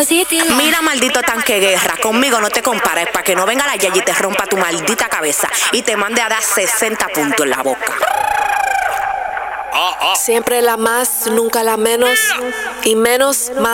Mira, maldito tanque guerra, conmigo no te compares para que no venga la Yayi y te rompa tu maldita cabeza y te mande a dar 60 puntos en la boca. Siempre la más, nunca la menos, y menos más.